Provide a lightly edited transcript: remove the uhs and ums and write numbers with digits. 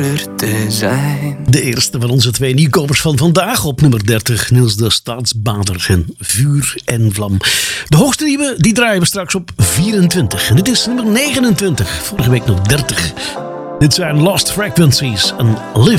te zijn. De eerste van onze twee nieuwkomers van vandaag op nummer 30. Niels de Staatsbader en Vuur en Vlam. De hoogste nieuwe, die draaien we straks op 24. En dit is nummer 29. Vorige week nog 30. Dit zijn Lost Frequencies en Live